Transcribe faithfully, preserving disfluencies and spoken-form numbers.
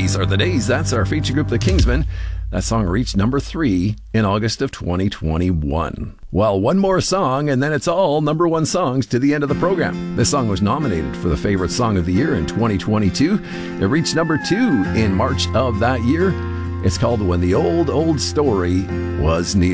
These Are the Days. That's our feature group, The Kingsmen. That song reached number three in August of twenty twenty-one. Well, one more song, and then it's all number one songs to the end of the program. This song was nominated for the Favorite Song of the Year in twenty twenty-two. It reached number two in March of that year. It's called When the Old, Old Story Was New.